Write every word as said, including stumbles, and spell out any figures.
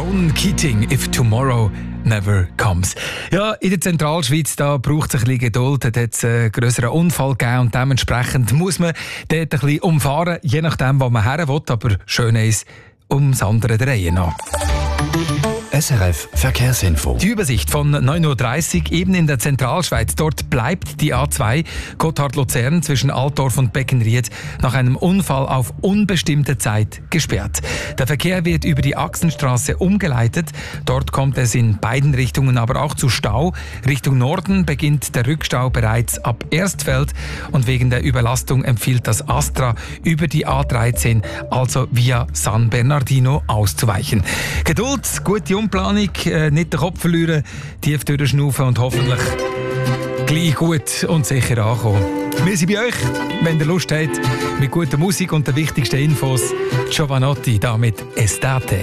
Ronan Keating, «If Tomorrow Never Comes». Ja, in der Zentralschweiz da braucht es ein bisschen Geduld. Da hat es einen grösseren Unfall gegeben und dementsprechend muss man dort ein bisschen umfahren, je nachdem, wo man her will. Aber schön ist, ums andere drehen noch. S R F Verkehrsinfo. Die Übersicht von neun Uhr dreißig eben in der Zentralschweiz. Dort bleibt die A zwei Gotthard-Luzern zwischen Altdorf und Beckenried nach einem Unfall auf unbestimmte Zeit gesperrt. Der Verkehr wird über die Achsenstraße umgeleitet. Dort kommt es in beiden Richtungen aber auch zu Stau. Richtung Norden beginnt der Rückstau bereits ab Erstfeld und wegen der Überlastung empfiehlt das Astra über die A dreizehn, also via San Bernardino, auszuweichen. Geduld, gute Umplanung, äh, nicht den Kopf verlieren, tief durchschnaufen und hoffentlich gleich gut und sicher ankommen. Wir sind bei euch, wenn ihr Lust habt, mit guter Musik und den wichtigsten Infos. Giovanotti da mit Estate.